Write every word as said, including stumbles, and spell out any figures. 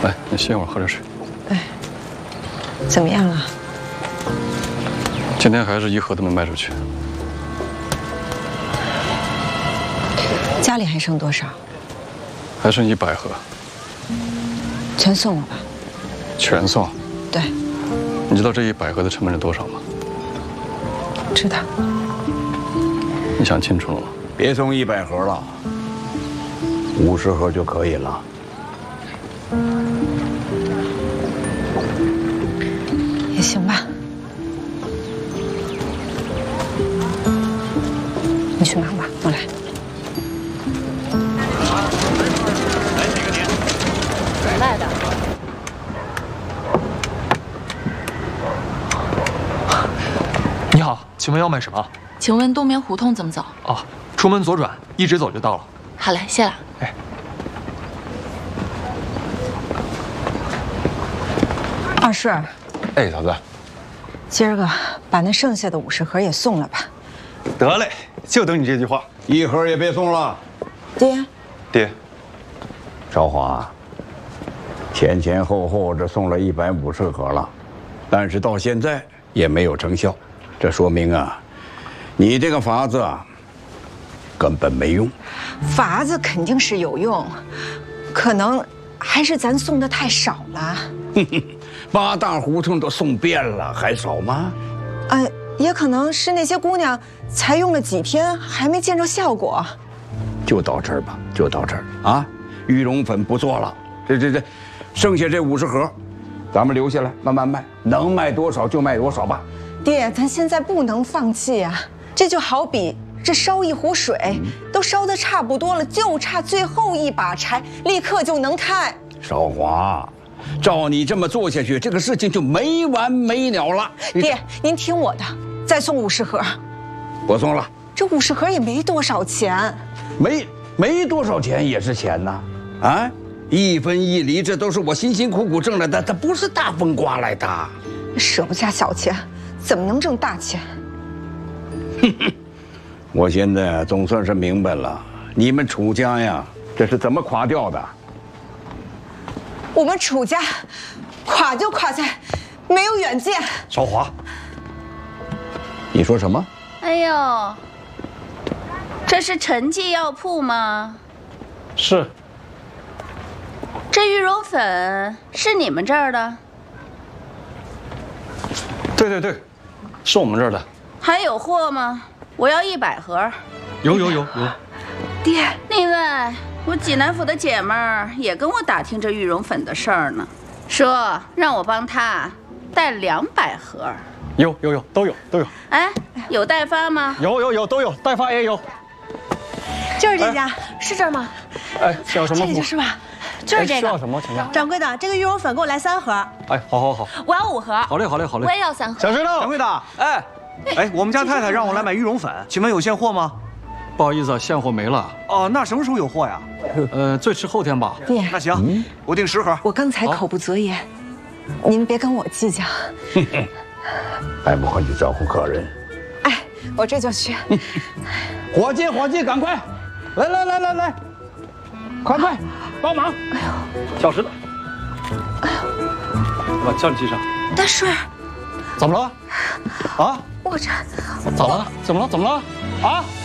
来，你歇会儿，喝点水。 哎，怎么样啊？ 今天还是一盒都没卖出去。 家里还剩多少？ 还剩一百盒。 全送了吧？ 全送。 对。 你知道这一百盒的成本是多少吗？ 知道。 你想清楚了吗？ 别送一百盒了，五十盒就可以了。 也行吧。你去忙吧，我来。 来几个您？ 哪儿来的？ 你好，请问要买什么？ 请问东棉胡同怎么走？ 哦，出门左转，一直走就到了。 好嘞，谢了。 哎， 二顺， 哎，嫂子， 今儿个把那剩下的五十盒也送了吧。 得嘞，就等你这句话。 一盒也别送了。 爹， 爹， 少华，前前后后这送了一百五十盒了，但是到现在也没有成效，这说明啊，你这个法子啊，根本没用。 法子肯定是有用，可能还是咱送的太少了。 哼哼，八大胡同都送遍了，还少吗？ 呃，也可能是那些姑娘才用了几天，还没见着效果。 就到这儿吧，就到这儿啊！羽绒粉不做了，这这这，剩下这五十盒，咱们留下来慢慢卖，能卖多少就卖多少吧。 爹，咱现在不能放弃啊！这就好比这烧一壶水，嗯、都烧得差不多了，就差最后一把柴，立刻就能开。 少华，照你这么做下去，这个事情就没完没了了。 爹，您听我的，再送五十盒。 不送了。 这五十盒也没多少钱。 没没多少钱也是钱呐，啊，一分一厘，这都是我辛辛苦苦挣来的，它不是大风刮来的。 舍不下小钱，怎么能挣大钱？ 哼哼，我现在总算是明白了，你们楚家呀，这是怎么垮掉的？ 我们楚家垮就垮在没有远见。 少华， 你说什么？ 哎呦！这是陈记药铺吗？ 是。 这羽绒粉是你们这儿的？ 对对对，是我们这儿的。 还有货吗？我要一百盒。 有有有有。 爹，另外，我济南府的姐们儿也跟我打听这羽绒粉的事儿呢，说让我帮她带两百盒。 有有有，都有都有。 哎，有代发吗？ 有有有都有，代发也有。 就是这家， 哎、 是这儿吗？ 哎，需要什么？ 这个就是吧，就是这个。 需要什么？请问掌柜的，这个羽绒粉给我来三盒。 哎，好好好。 我要五盒。 好嘞好嘞好嘞。 我也要三盒。 想知道？ 掌柜的，哎，哎，我们家太太让我来买羽绒粉，请问有现货吗？ 不好意思啊，现货没了。 哦，那什么时候有货呀？ 呃，最迟后天吧。 爹， 那行，嗯、我订十盒。 我刚才口不择言，您别跟我计较。 还不快去招呼客人？ 哎，我这就去。 伙计，伙计，赶快！来来来来来，快快帮忙！ 哎呦， 小石头，哎呦，我叫你记上。 大顺， 怎么了？啊？ 我这咋了？怎么了？怎么了？啊？